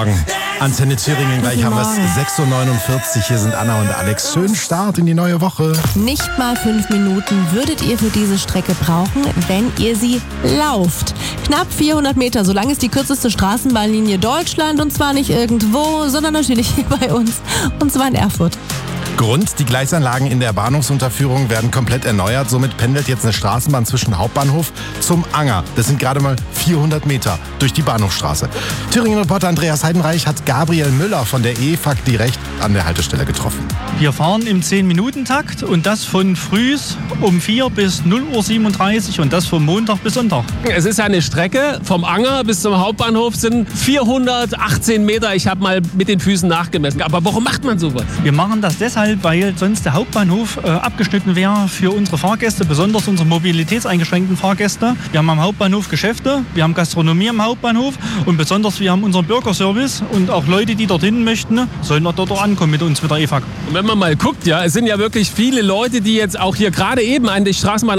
Antenne Thüringen, gleich haben wir es 6.49 Uhr. Hier sind Anna und Alex. Schönen Start in die neue Woche. Nicht mal 5 Minuten würdet ihr für diese Strecke brauchen, wenn ihr sie lauft. Knapp 400 Meter, so lang ist die kürzeste Straßenbahnlinie Deutschland. Und zwar nicht irgendwo, sondern natürlich hier bei uns. Und zwar in Erfurt. Grund, die Gleisanlagen in der Bahnhofsunterführung werden komplett erneuert. Somit pendelt jetzt eine Straßenbahn zwischen Hauptbahnhof zum Anger. Das sind gerade mal 400 Meter durch die Bahnhofstraße. Thüringen-Reporter Andreas Heidenreich hat Gabriel Müller von der EFAG direkt an der Haltestelle getroffen. Wir fahren im 10-Minuten-Takt und das von frühs um 4 bis 0:37 Uhr und das vom Montag bis Sonntag. Es ist eine Strecke vom Anger bis zum Hauptbahnhof sind 418 Meter. Ich habe mal mit den Füßen nachgemessen. Aber warum macht man sowas? Wir machen das deshalb, weil sonst der Hauptbahnhof abgeschnitten wäre für unsere Fahrgäste, besonders unsere mobilitätseingeschränkten Fahrgäste. Wir haben am Hauptbahnhof Geschäfte, wir haben Gastronomie am Hauptbahnhof und besonders wir haben unseren Bürgerservice und auch Leute, die dorthin möchten, sollen dort auch ankommen mit uns, mit der EFAG. Und wenn man mal guckt, ja, es sind ja wirklich viele Leute, die jetzt auch hier gerade eben an die Straßenbahn